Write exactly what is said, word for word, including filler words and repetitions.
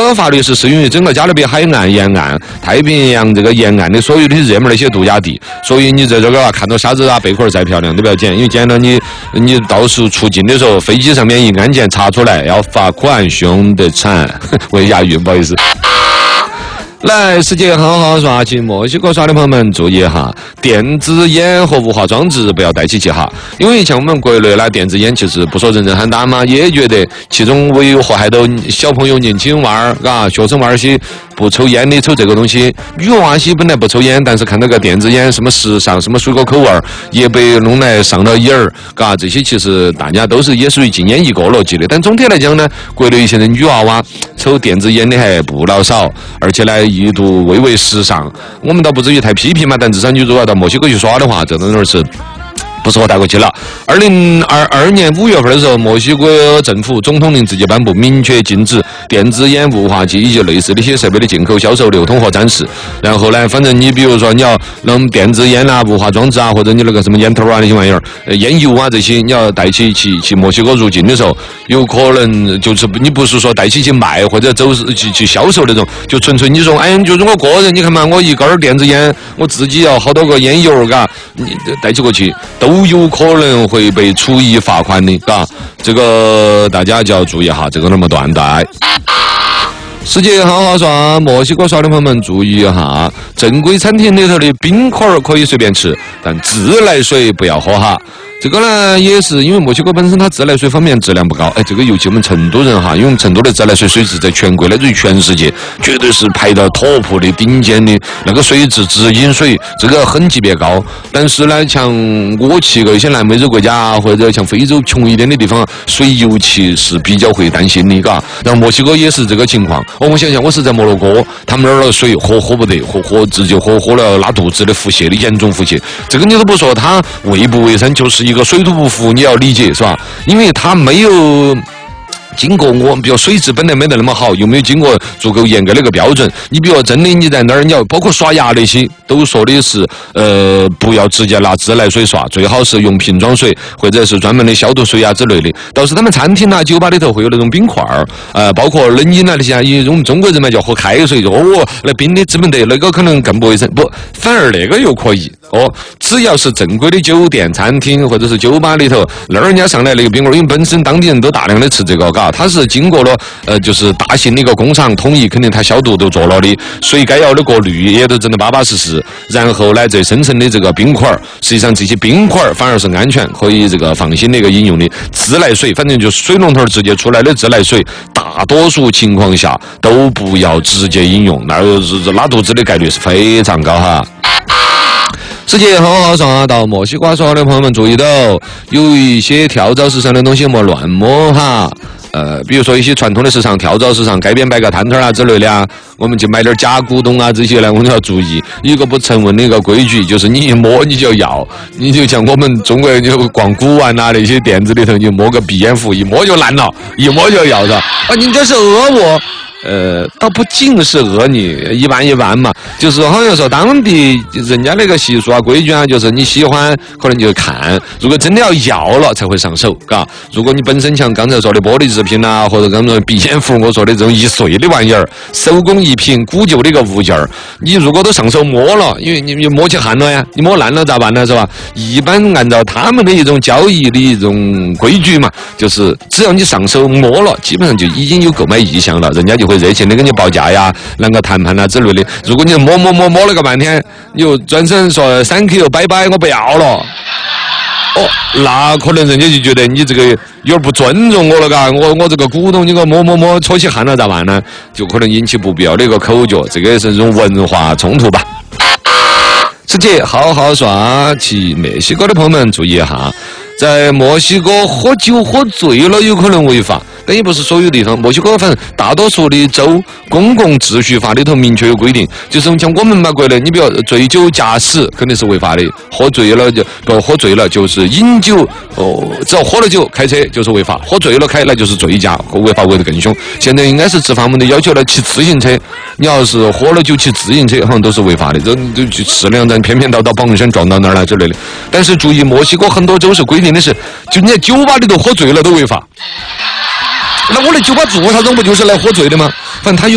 个法律是适用于整个加勒比海岸沿岸、太平洋这个沿岸的所有的热门那些度假地。所以你在这个啊，看到沙子啊、贝壳再漂亮都不要捡，因为捡了你你到时候出境的时候，飞机上面一安检查出来要罚款，凶得惨。为押韵，不好意思。来，世界好好耍，去墨西哥耍的朋友们注意哈，电子烟和雾化装置不要带起去哈，因为像我们国内呢，电子烟其实不说人人喊打嘛，也觉得其中为祸害到小朋友、年轻娃儿，嘎，学生娃儿些不抽烟的抽这个东西，女娃些本来不抽烟，但是看到个电子烟，什么时尚，什么水果口味儿，也被弄来上了瘾儿，嘎，这些其实大家都是也属于禁烟一个逻辑的，但总体来讲呢，国内一些的女娃娃抽电子烟的还不老少，而且呢。一度蔚为时尚，我们倒不至于太批评嘛，但至少你如果要到墨西哥去耍的话，这种是不适合带过去了。二零二二年五月份的时候，墨西哥政府总统令直接颁布，明确禁止电子烟、雾化剂以及类似的一些设备的进口、销售、流通和展示。然后呢，反正你比如说你要弄电子烟啊、雾化装置啊，或者你那个什么烟头啊那些玩意儿、烟油啊这些，你要带起去去墨西哥入境的时候，有可能就是你不是说带起去卖或者走去去销售那种，就纯粹你说，哎，就是我个人，你看嘛，我一根电子烟，我自己要好多个烟油，嘎，你带起过去都有可能会被处以罚款的，嘎，这个大家就要注意哈，这个那么断带。世界好好耍，墨西哥耍的朋友们注意哈，正规餐厅里头的冰块可以随便吃，但自来水不要喝哈。这个呢，也是因为墨西哥本身它自来水方面质量不高，哎，这个尤其我们成都人哈，因为我们成都的自来水水质在全国乃至于全世界绝对是排到 top 的顶尖的那个水质，直饮水，这个很级别高。但是呢，像我去过一些南美洲国家或者像非洲穷一点的地方，水尤其是比较会担心的，嘎。然后墨西哥也是这个情况。我们想想，我是在摩洛哥，他们那儿的水喝喝不得，喝喝直接喝喝了拉肚子的腹泻的严重腹泻，这个你都不说它卫不卫生，就是一个水土不服，你要理解是吧？因为它没有经过我，比如水质本来没得那么好，又没有经过足够严格的一个标准。你比如真的你在那儿，你要包括刷牙那些，都说的是呃不要直接拿自来水刷，最好是用瓶装水或者是专门的消毒水啊之类的。倒是他们餐厅啊、酒吧里头会有那种冰块儿，呃，包括冷饮啊那些啊，因为我们中国人嘛叫喝开水，就哦那冰的资本得，那个可能更不卫生，不，反而那个又可以。哦，只要是正规的酒店、餐厅或者是酒吧里头，那儿人家上来那个冰棍，因为本身当地人都大量的吃这个，嘎，它是经过了呃，就是大型的一个工厂统一，肯定它消毒都做了的，水该要的过滤也都整得巴巴适适。然后呢，再生成的这个冰块，实际上这些冰块反而是安全，可以这个放心的一个饮用的。自来水，反正就是水龙头直接出来的自来水，大多数情况下都不要直接饮用，那儿拉肚子的概率是非常高哈。世界好好耍，到墨西哥耍的朋友们注意到，有一些跳蚤市场的东西莫乱摸哈。呃，比如说一些传统的市场，跳蚤市场，街边摆个摊摊啊之类的啊，我们就买点假古董啊这些呢，我们要注意一个不成文的一个规矩，就是你一摸你就要，你就像我们中国人就逛古玩啊那些店子里头，你摸个鼻烟壶，一摸就烂了，一摸就要的啊，你这是讹我。呃，倒不尽是讹你，一般一般嘛，就是好像说当地人家那个习俗啊、规矩啊，就是你喜欢可能就看，如果真的要要了才会上手，嘎。如果你本身像刚才说的玻璃制品啊，或者刚才鼻烟壶我说的这种易碎的玩意儿，手工艺品、古旧的一个物件儿，你如果都上手摸了，因为你你摸起汗了呀，你摸烂了咋办呢？是吧？一般按照他们的一种交易的一种规矩嘛，就是只要你上手摸了，基本上就已经有购买意向了，人家就会热情的跟你报价呀，啷个谈判啊之类的。如果你摸摸摸摸了个半天，你又转身说 thank you 拜拜，我不要了，哦，那可能人家就觉得你这个有点不尊重我了，嘎，我我这个古董你给我摸摸摸搓起汗了咋办呢？就可能引起不必要的一个口角，这个也是一种文化冲突吧。世界好好耍，去墨西哥的朋友们注意哈，在墨西哥喝酒喝醉了有可能违法。但也不是所有地方，墨西哥反正大多数的州公共秩序法里头明确有规定，就是像我们嘛国内，你比如醉酒驾驶肯定是违法的，喝醉了就不喝醉了就是饮酒哦，只要喝了酒开车就是违法，喝醉了开那就是醉驾，违法违得更凶。现在应该是执法部门的要求了，骑自行车，你要是喝了酒骑自行车好像都是违法的，这就去吃两站偏偏到到保温箱撞到那儿了之类的。但是注意，墨西哥很多州是规定的是，就你在酒吧里头喝醉了都违法。那我来酒吧做啥子？不就是来喝醉的吗？反正他有。